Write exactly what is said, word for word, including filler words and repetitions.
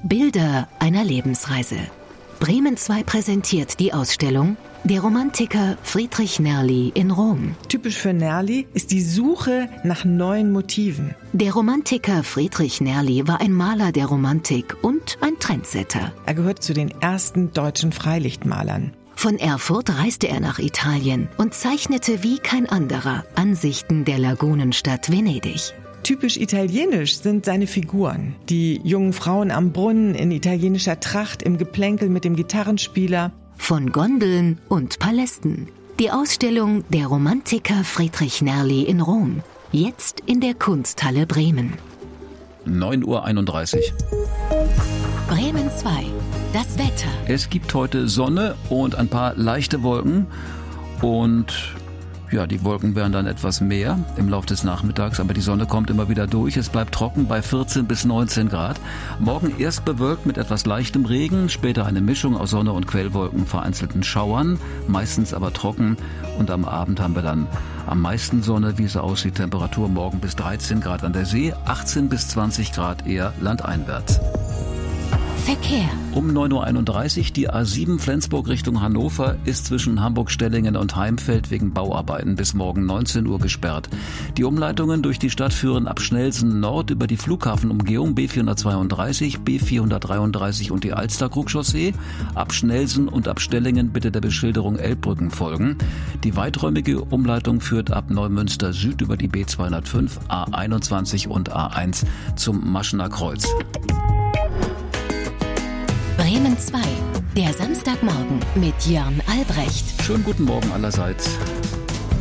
Bilder einer Lebensreise. Bremen zwei präsentiert die Ausstellung Der Romantiker Friedrich Nerli in Rom. Typisch für Nerli ist die Suche nach neuen Motiven. Der Romantiker Friedrich Nerli war ein Maler der Romantik und ein Trendsetter. Er gehört zu den ersten deutschen Freilichtmalern. Von Erfurt reiste er nach Italien und zeichnete wie kein anderer Ansichten der Lagunenstadt Venedig. Typisch italienisch sind seine Figuren. Die jungen Frauen am Brunnen in italienischer Tracht im Geplänkel mit dem Gitarrenspieler. Von Gondeln und Palästen. Die Ausstellung Der Romantiker Friedrich Nerli in Rom. Jetzt in der Kunsthalle Bremen. neun Uhr einunddreißig. Bremen zwei. Das Wetter. Es gibt heute Sonne und ein paar leichte Wolken. Und ja, die Wolken werden dann etwas mehr im Laufe des Nachmittags, aber die Sonne kommt immer wieder durch. Es bleibt trocken bei vierzehn bis neunzehn Grad. Morgen erst bewölkt mit etwas leichtem Regen, später eine Mischung aus Sonne und Quellwolken, vereinzelten Schauern, meistens aber trocken. Und am Abend haben wir dann am meisten Sonne, wie es aussieht. Temperatur morgen bis dreizehn Grad an der See, achtzehn bis zwanzig Grad eher landeinwärts. Verkehr. Um neun Uhr einunddreißig, die A sieben Flensburg Richtung Hannover ist zwischen Hamburg-Stellingen und Heimfeld wegen Bauarbeiten bis morgen neunzehn Uhr gesperrt. Die Umleitungen durch die Stadt führen ab Schnellsen Nord über die Flughafenumgehung B vierhundertzweiunddreißig, B vierhundertdreiunddreißig und die Alsterkrugchaussee. Ab Schnellsen und ab Stellingen bitte der Beschilderung Elbbrücken folgen. Die weiträumige Umleitung führt ab Neumünster Süd über die B zweihundertfünf, A einundzwanzig und A eins zum Maschener Kreuz. Bremen zwei. Der Samstagmorgen mit Jörn Albrecht. Schönen guten Morgen allerseits.